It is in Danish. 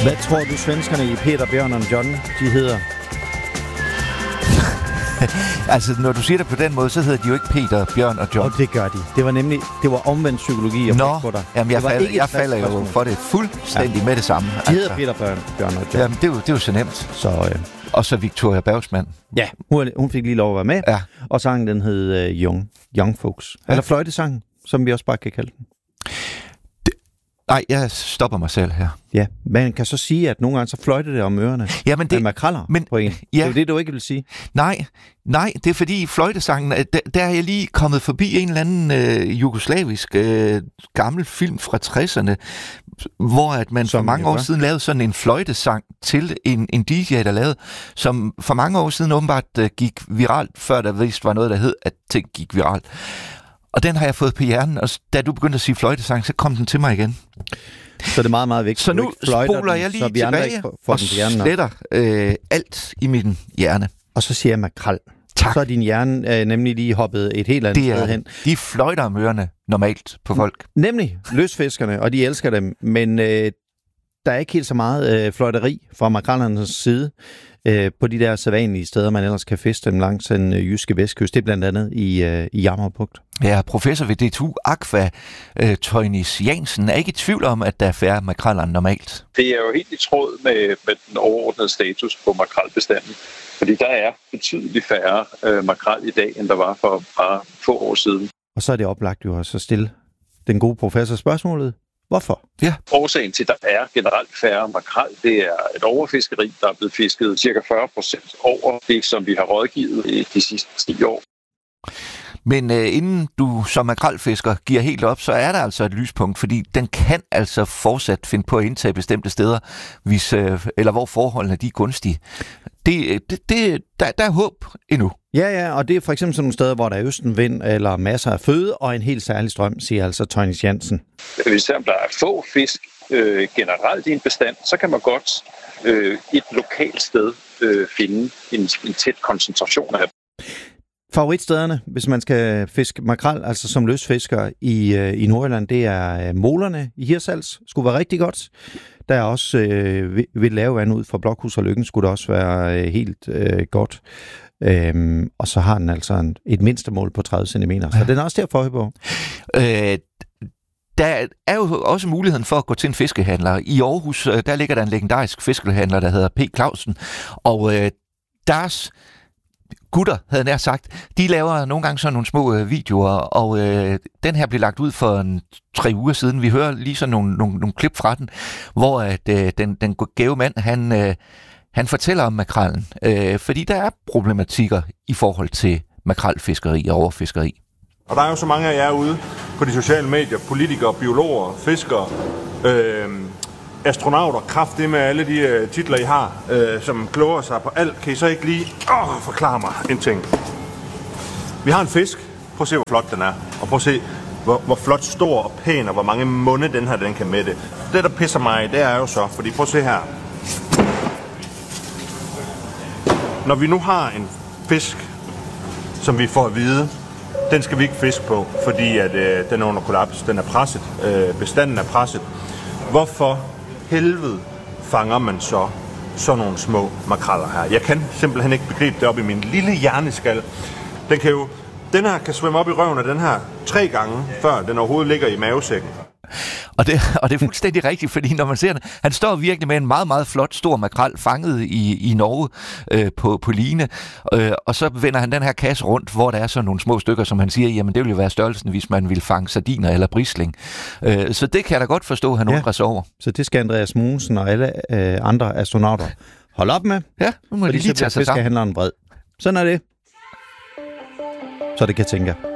Hvad tror du svenskerne i Peter, Bjørn og John, de hedder? Altså, når du siger det på den måde, så hedder de jo ikke Peter, Bjørn og John. Og det gør de. Det var omvendt psykologi, jeg fik på dig. Jamen, jeg falder jo for det fuldstændig med det samme. De hedder Peter, Bjørn og John. Jamen, det er jo så nemt. Og så Victoria Bergsmann. Ja, hun fik lige lov at være med. Ja. Og sangen, den hed Young Folks. Ja. Eller fløjtesangen, som vi også bare kan kalde den. Nej, jeg stopper mig selv her. Ja, man kan så sige, at nogle gange så fløjter det om ørerne. Ja, men det makraller på en. Ja. Det er det, du ikke vil sige. Nej, det er fordi fløjtesangen, der er jeg lige kommet forbi en eller anden jugoslavisk gammel film fra 60'erne, hvor at man for mange år siden lavede sådan en fløjtesang til en DJ, der lavede, som for mange år siden åbenbart gik viralt, før der vist var noget, der hed, at ting gik viralt. Og den har jeg fået på hjernen, og da du begyndte at sige fløjtesang, så kom den til mig igen. Så det er meget, meget vigtigt. Så nu spoler jeg lige tilbage og sletter alt i min hjerne. Og så siger jeg makrel. Tak. Så er din hjerne nemlig lige hoppet et helt andet sted hen. De fløjter om ørerne normalt på folk. Nemlig løsfiskerne, og de elsker dem. Men der er ikke helt så meget fløjteri fra makrellernes side på de der sædvanlige steder, man ellers kan fiske dem langs den jyske vestkyst. Det er blandt andet i Jammerbugt. Ja, professor ved DTU Aqua, Tøjnis Jansen, er ikke i tvivl om, at der er færre makreller end normalt. Det er jo helt i tråd med den overordnede status på makrelbestanden. Fordi der er betydeligt færre makrel i dag, end der var for bare få år siden. Og så er det oplagt jo også at stille den gode professor spørgsmålet. Hvorfor? Ja. Årsagen til, at der er generelt færre makrel, det er et overfiskeri, der er blevet fisket ca. 40% over det, som vi har rådgivet i de sidste 10 år. Men inden du som makrelfisker giver helt op, så er der altså et lyspunkt, fordi den kan altså fortsat finde på at indtage bestemte steder, eller hvor forholdene de er gunstige. Der er håb endnu. Ja, og det er for eksempel sådan nogle steder, hvor der er østenvind eller masser af føde og en helt særlig strøm, siger altså Tøjnis Jansen. Hvis der er få fisk generelt i en bestand, så kan man godt et lokalt sted finde en tæt koncentration af. Favoritstederne, hvis man skal fiske makrel, altså som løsfisker i Nordjylland, det er molerne i Hirtshals. Skulle være rigtig godt. Der er også ved lave vand ud fra Blokhus og Lykken, skulle det også være helt godt. Og så har den altså et mindstemål på 30 cm, så den er også der for på. Der er jo også muligheden for at gå til en fiskehandler. I Aarhus, der ligger der en legendarisk fiskehandler, der hedder P. Clausen, og deres gutter, havde nær sagt, de laver nogle gange sådan nogle små videoer, og den her blev lagt ud for 3 uger siden. Vi hører lige sådan nogle klip fra den, hvor den gæve mand, han fortæller om makrellen, fordi der er problematikker i forhold til makrelfiskeri og overfiskeri. Og der er jo så mange af jer ude på de sociale medier, politikere, biologer, fiskere, astronauter, kraft det med alle de titler, I har, som kloger sig på alt. Kan I så ikke lige forklare mig en ting? Vi har en fisk. Prøv at se, hvor flot den er. Og prøv at se, hvor flot, stor og pæn, og hvor mange munde den kan mætte. Det, der pisser mig, det er jo så, fordi prøv at se her. Når vi nu har en fisk, som vi får at vide, den skal vi ikke fiske på, fordi at, den er under kollaps, den er presset, bestanden er presset. Hvorfor helvede fanger man så sådan nogle små makreller her? Jeg kan simpelthen ikke begribe det op i min lille hjerneskal. Den her kan svømme op i røven af den her 3 gange, før den overhovedet ligger i mavesækken. Og det er fuldstændig rigtigt, fordi når man ser den, han står virkelig med en meget, meget flot, stor makrel fanget i Norge på line, og så vender han den her kasse rundt, hvor der er sådan nogle små stykker, som han siger, jamen det ville jo være størrelsen, hvis man ville fange sardiner eller brisling. Så det kan jeg da godt forstå, han undrer sig over. Så det skal Andreas Mogensen og alle andre astronauter holde op med. Ja, nu må de lige tage sig sammen. Fiskehandleren vred. Sådan er det. Så det kan jeg tænke.